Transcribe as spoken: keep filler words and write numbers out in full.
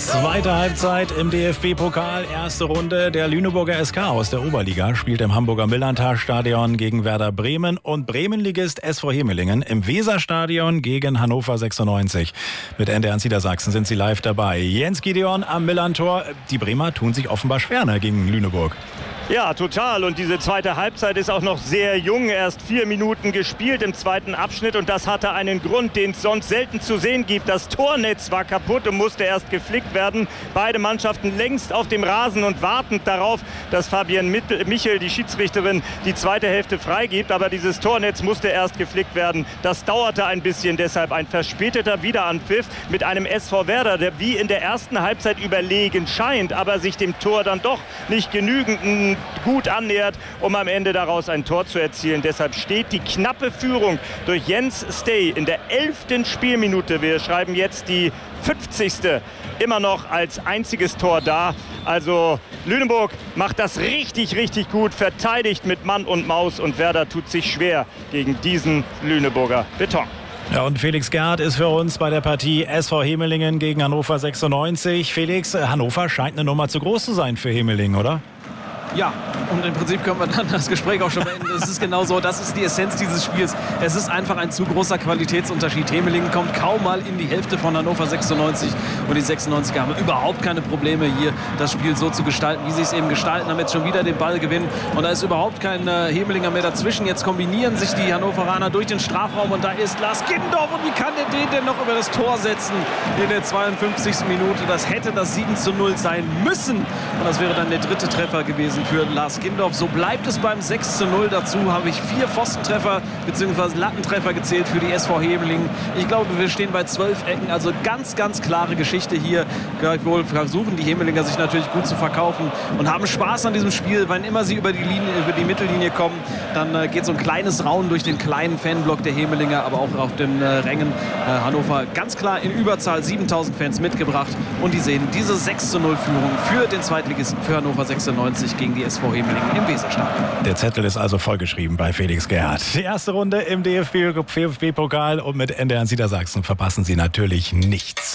Zweite Halbzeit im D F B-Pokal, erste Runde. Der Lüneburger S K aus der Oberliga spielt im Hamburger Millantor-Stadion gegen Werder Bremen und Bremenligist S V Hemelingen im Weserstadion gegen Hannover sechsundneunzig. Mit N D R eins Niedersachsen sind Sie live dabei. Jens Gideon am Millantor. Die Bremer tun sich offenbar schwer gegen Lüneburg. Ja, total. Und diese zweite Halbzeit ist auch noch sehr jung. Erst vier Minuten gespielt im zweiten Abschnitt. Und das hatte einen Grund, den es sonst selten zu sehen gibt. Das Tornetz war kaputt und musste erst geflickt werden. Beide Mannschaften längst auf dem Rasen und wartend darauf, dass Fabienne Michel, die Schiedsrichterin, die zweite Hälfte freigibt. Aber dieses Tornetz musste erst geflickt werden. Das dauerte ein bisschen. Deshalb ein verspäteter Wiederanpfiff mit einem S V Werder, der wie in der ersten Halbzeit überlegen scheint, aber sich dem Tor dann doch nicht genügend gut annähert, um am Ende daraus ein Tor zu erzielen. Deshalb steht die knappe Führung durch Jens Stay in der elften Spielminute. Wir schreiben jetzt die fünfzigste immer noch als einziges Tor da. Also Lüneburg macht das richtig, richtig gut, verteidigt mit Mann und Maus und Werder tut sich schwer gegen diesen Lüneburger Beton. Ja, und Felix Gerhardt ist für uns bei der Partie S V Hemelingen gegen Hannover sechsundneunzig. Felix, Hannover scheint eine Nummer zu groß zu sein für Hemelingen, oder? Ja, und im Prinzip können wir dann das Gespräch auch schon beenden. Es ist genau so, das ist die Essenz dieses Spiels. Es ist einfach ein zu großer Qualitätsunterschied. Hemelingen kommt kaum mal in die Hälfte von Hannover sechsundneunzig und die sechsundneunziger haben überhaupt keine Probleme, hier das Spiel so zu gestalten, wie sie es eben gestalten, haben jetzt schon wieder den Ball gewinnen und da ist überhaupt kein äh, Hemelinger mehr dazwischen. Jetzt kombinieren sich die Hannoveraner durch den Strafraum und da ist Lars Giddendorf und wie kann der den denn noch über das Tor setzen in der zweiundfünfzigsten Minute? Das hätte das sieben zu null sein müssen und das wäre dann der dritte Treffer gewesen für Lars Giddendorf. So bleibt es beim sechs zu null. Dazu habe ich vier Pfostentreffer bzw. Lattentreffer gezählt für die S V Hemelingen. Ich glaube, wir stehen bei zwölf Ecken. Also ganz, ganz klare Geschichte hier. Gleichwohl versuchen die Hemelinger sich natürlich gut zu verkaufen und haben Spaß an diesem Spiel. Wann immer sie über die, Linie, über die Mittellinie kommen, dann äh, geht so ein kleines Raunen durch den kleinen Fanblock der Hemelinger, aber auch auf den äh, Rängen. Äh, Hannover ganz klar in Überzahl, siebentausend Fans mitgebracht und die sehen diese sechs zu null Führung für den Zweitligisten für Hannover sechsundneunzig gegen die S V Hemelingen im Weserstadion. Der Zettel ist also vollgeschrieben bei Felix Gerhardt. Die erste Runde im D F B-Pokal und mit N D R eins Niedersachsen verpassen Sie natürlich nichts.